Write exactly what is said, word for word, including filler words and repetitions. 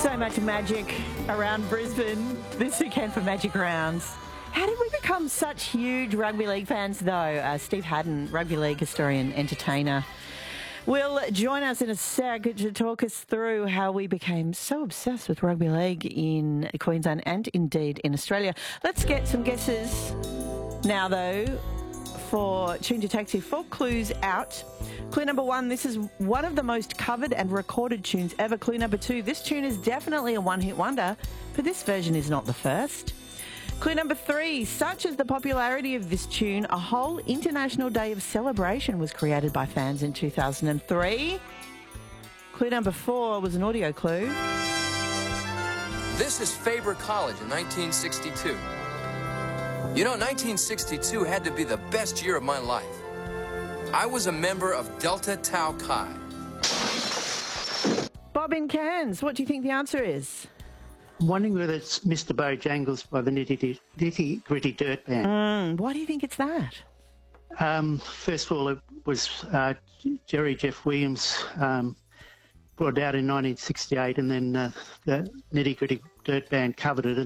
So much magic around Brisbane this weekend for Magic Rounds. How did we become such huge rugby league fans, though? Uh, Steve Haddon, rugby league historian, entertainer, will join us in a sec to talk us through how we became so obsessed with rugby league in Queensland and indeed in Australia. Let's get some guesses now, though, for Tune Detective. Four clues out. Clue number one, this is one of the most covered and recorded tunes ever. Clue number two, this tune is definitely a one-hit wonder, but this version is not the first. Clue number three, such as the popularity of this tune, a whole international day of celebration was created by fans in two thousand three. Clue number four was an audio clue. This is Faber College in nineteen sixty-two. You know, nineteen sixty-two had to be the best year of my life. I was a member of Delta Tau Chi. Bob in Cairns, what do you think the answer is? I'm wondering whether it's Mister Bojangles by the Nitty, Nitty Gritty Dirt Band. Mm, why do you think it's that? Um, first of all, it was uh, Jerry Jeff Williams um, brought it out in nineteen sixty-eight, and then uh, the Nitty Gritty Dirt Band covered it.